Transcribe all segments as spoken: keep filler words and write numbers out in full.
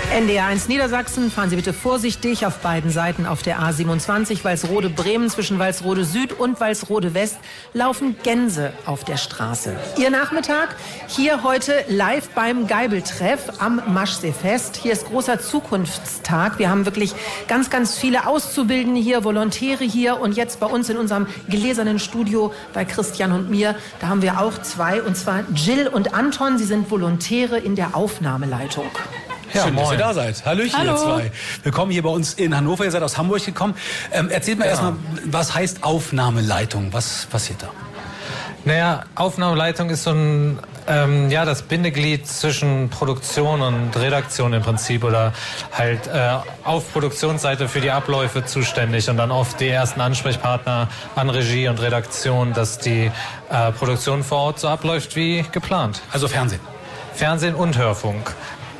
N D R eins Niedersachsen, fahren Sie bitte vorsichtig auf beiden Seiten auf der A siebenundzwanzig, Walsrode-Bremen, zwischen Walsrode Süd und Walsrode West laufen Gänse auf der Straße. Ihr Nachmittag hier heute live beim Geibeltreff am Maschseefest. Hier ist großer Zukunftstag. Wir haben wirklich ganz, ganz viele Auszubildende hier, Volontäre hier und jetzt bei uns in unserem gläsernen Studio bei Christian und mir, da haben wir auch zwei, und zwar Jill und Anton. Sie sind Volontäre in der Aufnahmeleitung. Ja, schön, moin. dass ihr da seid. Hallöchen, Hallo. ihr zwei. Willkommen hier bei uns in Hannover. Ihr seid aus Hamburg gekommen. Ähm, erzählt mal Ja. erstmal, was heißt Aufnahmeleitung? Was passiert da? Naja, Aufnahmeleitung ist so ein, ähm, ja, das Bindeglied zwischen Produktion und Redaktion im Prinzip oder halt äh, auf Produktionsseite für die Abläufe zuständig und dann oft die ersten Ansprechpartner an Regie und Redaktion, dass die äh, Produktion vor Ort so abläuft wie geplant. Also Fernsehen. Fernsehen und Hörfunk.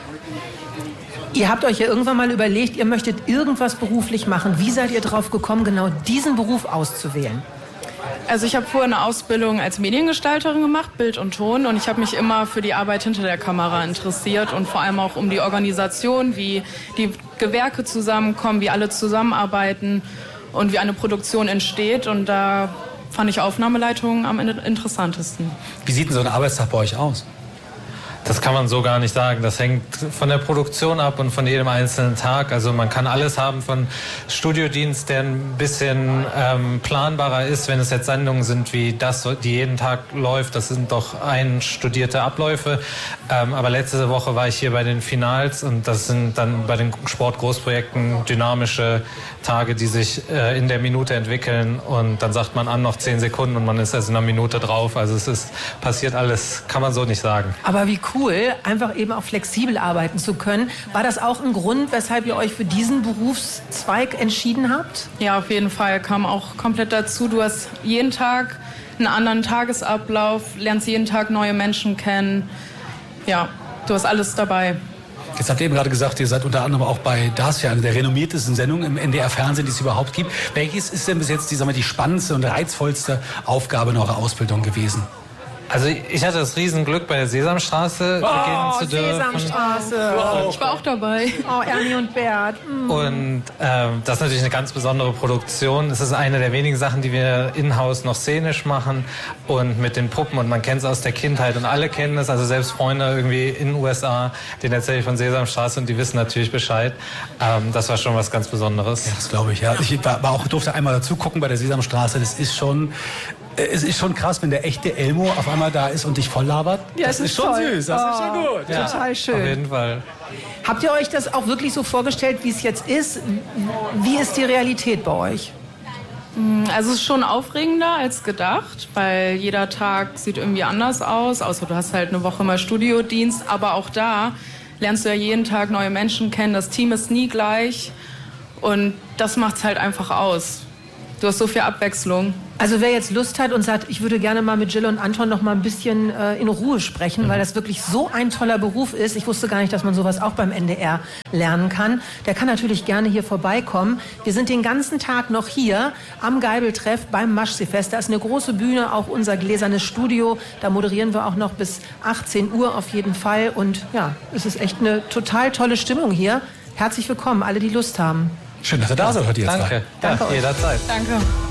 Ihr habt euch ja irgendwann mal überlegt, ihr möchtet irgendwas beruflich machen. Wie seid ihr drauf gekommen, genau diesen Beruf auszuwählen? Also ich habe vorher eine Ausbildung als Mediengestalterin gemacht, Bild und Ton, und ich habe mich immer für die Arbeit hinter der Kamera interessiert und vor allem auch um die Organisation, wie die Gewerke zusammenkommen, wie alle zusammenarbeiten und wie eine Produktion entsteht, und da fand ich Aufnahmeleitung am interessantesten. Wie sieht denn so ein Arbeitstag bei euch aus? Das kann man so gar nicht sagen. Das hängt von der Produktion ab und von jedem einzelnen Tag. Also man kann alles haben von Studiodienst, der ein bisschen ähm, planbarer ist, wenn es jetzt Sendungen sind wie das, die jeden Tag läuft. Das sind doch einstudierte Abläufe. Ähm, aber letzte Woche war ich hier bei den Finals und das sind dann bei den Sportgroßprojekten dynamische Tage, die sich äh, in der Minute entwickeln, und dann sagt man an, noch zehn Sekunden und man ist erst in einer Minute drauf. Also es ist passiert alles, kann man so nicht sagen. Aber wie cool, einfach eben auch flexibel arbeiten zu können. War das auch ein Grund, weshalb ihr euch für diesen Berufszweig entschieden habt? Ja, auf jeden Fall, kam auch komplett dazu. Du hast jeden Tag einen anderen Tagesablauf, lernst jeden Tag neue Menschen kennen. Ja, du hast alles dabei. Jetzt habt ihr eben gerade gesagt, ihr seid unter anderem auch bei Das, ja eine der renommiertesten Sendungen im N D R-Fernsehen, die es überhaupt gibt. Welches ist denn bis jetzt die, sagen wir, die spannendste und reizvollste Aufgabe in eurer Ausbildung gewesen? Also ich hatte das Riesenglück, bei der Sesamstraße beginnen zu dürfen. Sesamstraße. Wow. Ich war auch dabei. Oh, Ernie und Bert. Mm. Und ähm, das ist natürlich eine ganz besondere Produktion. Es ist eine der wenigen Sachen, die wir in-house noch szenisch machen und mit den Puppen. Und man kennt es aus der Kindheit und alle kennen es. Also selbst Freunde irgendwie in den U S A, denen erzähle ich von Sesamstraße und die wissen natürlich Bescheid. Ähm, das war schon was ganz Besonderes. Ja, das glaube ich, ja. Ich war, war auch, durfte einmal dazu gucken bei der Sesamstraße. Das ist schon... Es ist schon krass, wenn der echte Elmo auf einmal da ist und dich voll labert. Ja, das es ist ist schon toll. süß, das Oh, ist schon gut. Ja, total schön. Auf jeden Fall. Habt ihr euch das auch wirklich so vorgestellt, wie es jetzt ist? Wie ist die Realität bei euch? Also es ist schon aufregender als gedacht, weil jeder Tag sieht irgendwie anders aus, außer du hast halt eine Woche mal Studiodienst, aber auch da lernst du ja jeden Tag neue Menschen kennen, das Team ist nie gleich und das macht es halt einfach aus. Du hast so viel Abwechslung. Also wer jetzt Lust hat und sagt, ich würde gerne mal mit Jill und Anton noch mal ein bisschen äh, in Ruhe sprechen, mhm. weil das wirklich so ein toller Beruf ist. Ich wusste gar nicht, dass man sowas auch beim N D R lernen kann. Der kann natürlich gerne hier vorbeikommen. Wir sind den ganzen Tag noch hier am Geibeltreff beim Maschseefest. Da ist eine große Bühne, auch unser gläsernes Studio. Da moderieren wir auch noch bis achtzehn Uhr auf jeden Fall. Und ja, es ist echt eine total tolle Stimmung hier. Herzlich willkommen, alle, die Lust haben. Schön, dass ihr da seid heute jetzt. Danke. Danke Ja, euch. jederzeit. Danke.